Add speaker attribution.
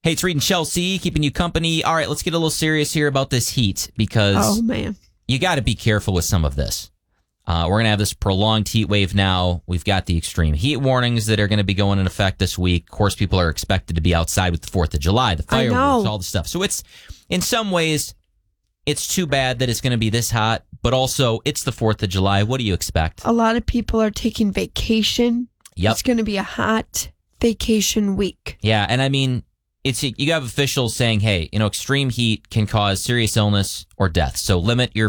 Speaker 1: Hey, it's Reed and Chelsea keeping you company. All right, let's get a little serious here about this heat because you got to be careful with some of this. We're going to have this prolonged heat wave now. We've got the extreme heat warnings that are going to be going in effect this week. Of course, people are expected to be outside with the 4th of July, the fireworks, all the stuff. So it's, in some ways, it's too bad that it's going to be this hot, but also it's the 4th of July. What do you expect?
Speaker 2: A lot of people are taking vacation.
Speaker 1: Yep.
Speaker 2: It's going to be a hot vacation week.
Speaker 1: Yeah, and I mean, you have officials saying, hey, extreme heat can cause serious illness or death. So limit your